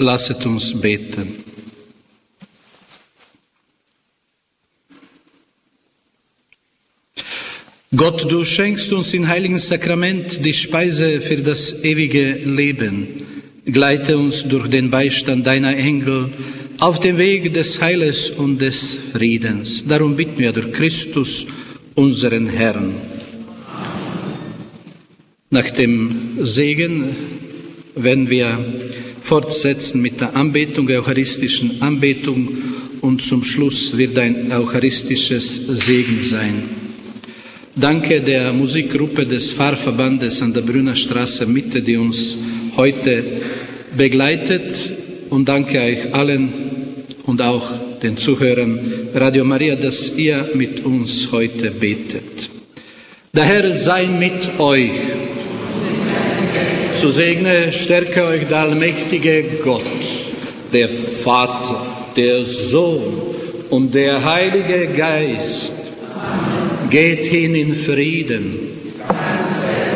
Lasset uns beten. Gott, du schenkst uns im heiligen Sakrament die Speise für das ewige Leben. Gleite uns durch den Beistand deiner Engel auf dem Weg des Heiles und des Friedens. Darum bitten wir durch Christus, unseren Herrn. Nach dem Segen werden wir fortsetzen mit der Anbetung, der eucharistischen Anbetung, und zum Schluss wird ein eucharistisches Segen sein. Danke der Musikgruppe des Pfarrverbandes an der Brünnerstraße Mitte, die uns heute begleitet, und danke euch allen und auch den Zuhörern Radio Maria, dass ihr mit uns heute betet. Der Herr sei mit euch. So segne, stärke euch der allmächtige Gott, der Vater, der Sohn und der Heilige Geist. Geht hin in Frieden.